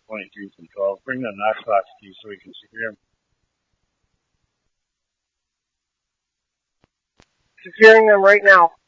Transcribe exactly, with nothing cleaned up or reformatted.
twenty-two from twelve. Bring the Knoxbox key so we can secure him. Securing them right now.